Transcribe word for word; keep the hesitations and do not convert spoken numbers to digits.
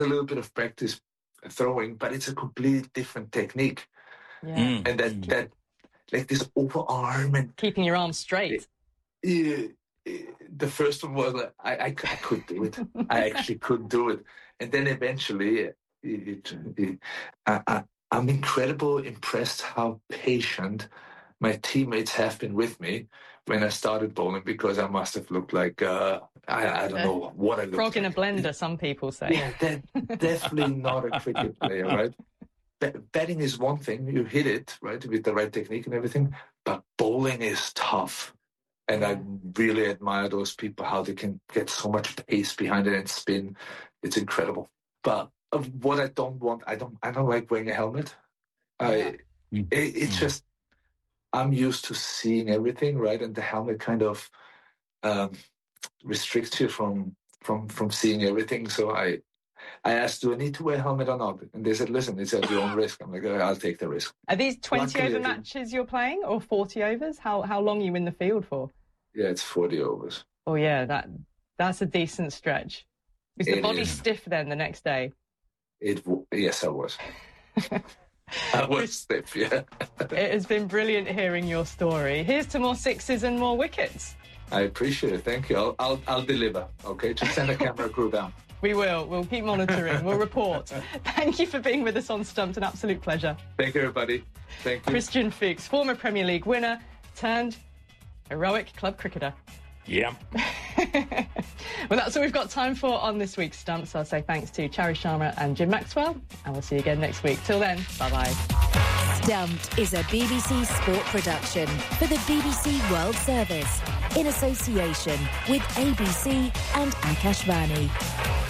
a little bit of practice throwing, but it's a completely different technique. Yeah. Mm. And that, that, like this overarm and keeping your arms straight. It, it, the first one was like, I, I, I could do it. I actually could do it. And then eventually, it, it, it, I, I, I'm incredibly impressed how patient my teammates have been with me when I started bowling, because I must have looked like, uh, I, I don't know what I looked Frog like. in a blender, some people say. Yeah, that, definitely not a cricket player, right? Batting is one thing, you hit it, right, with the right technique and everything, but bowling is tough. And I really admire those people, how they can get so much pace behind it and spin. It's incredible. But of what I don't want, I don't I don't like wearing a helmet. Yeah. I, it, it's just, I'm used to seeing everything, right? And the helmet kind of um, restricts you from, from, from seeing everything. So I, I asked, do I need to wear a helmet or not? And they said, listen, it's at your own risk. I'm like, oh, I'll take the risk. Are these twenty Luckily, over matches you're playing, or forty overs? How how long are you in the field for? Yeah, it's forty overs. Oh, yeah, that that's a decent stretch. Is the It body is. stiff then the next day? It Yes, I was. I was stiff, yeah. It has been brilliant hearing your story. Here's to more sixes and more wickets. I appreciate it. Thank you. I'll, I'll, I'll deliver, okay? Just send a camera crew down. We will. We'll keep monitoring. We'll report. Thank you for being with us on Stumped. An absolute pleasure. Thank you, everybody. Thank you. Christian Fuchs, former Premier League winner, turned heroic club cricketer. Yeah. Well, that's all we've got time for on this week's Stumped. So I'll say thanks to Chari Sharma and Jim Maxwell, and we'll see you again next week. Till then, bye-bye. Stumped is a B B C sport production for the B B C World Service in association with A B C and Akashvani.